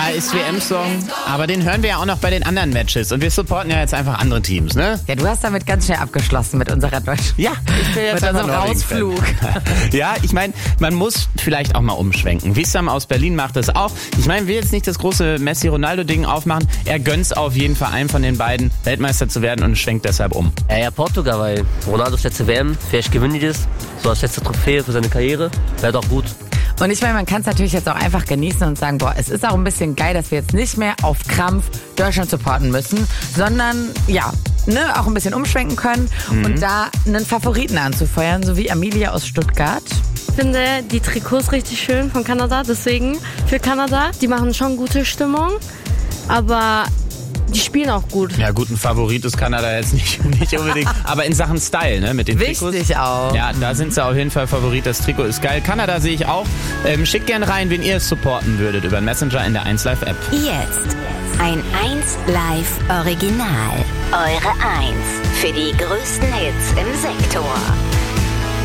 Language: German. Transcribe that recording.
Ja, ist WM-Song, aber den hören wir ja auch noch bei den anderen Matches und wir supporten ja jetzt einfach andere Teams, ne? Ja, du hast damit ganz schnell abgeschlossen mit unserer Deutsch. Ja, ich bin jetzt mit unserem Ausflug. Ja, ich meine, man muss vielleicht auch mal umschwenken. Wissam aus Berlin macht das auch. Ich meine, will jetzt nicht das große Messi-Ronaldo-Ding aufmachen. Er gönnt's auf jeden Fall einem von den beiden, Weltmeister zu werden und schwenkt deshalb um. Ja, Portugal, weil Ronaldos letzte WM, vielleicht gewinnen die das, so als letzte Trophäe für seine Karriere, wäre doch gut. Und ich meine, man kann es natürlich jetzt auch einfach genießen und sagen, boah, es ist auch ein bisschen geil, dass wir jetzt nicht mehr auf Krampf Deutschland supporten müssen, sondern ja, auch ein bisschen umschwenken können und da einen Favoriten anzufeuern, so wie Amelia aus Stuttgart. Ich finde die Trikots richtig schön von Kanada, deswegen für Kanada. Die machen schon gute Stimmung, aber die spielen auch gut. Ja, gut, ein Favorit ist Kanada jetzt nicht unbedingt. Aber in Sachen Style, ne, mit den Trikots. Wichtig auch. Ja, da sind sie auf jeden Fall Favorit. Das Trikot ist geil. Kanada sehe ich auch. Schickt gerne rein, wen ihr es supporten würdet über den Messenger in der 1Live-App. Jetzt ein 1Live Original. Eure 1 für die größten Hits im Sektor.